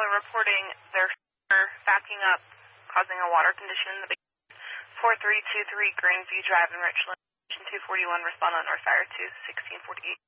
caller reporting their backing up, causing a water condition in the basement. 4323 Greenview Drive in Richland. 241, respond on North Fire 2, 1648.